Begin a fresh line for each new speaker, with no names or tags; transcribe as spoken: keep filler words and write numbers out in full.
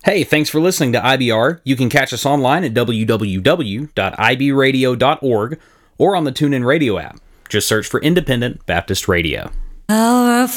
Hey, thanks for listening to I B R. You can catch us online at w w w dot i b radio dot org or on the TuneIn Radio app. Just search for Independent Baptist Radio.
Our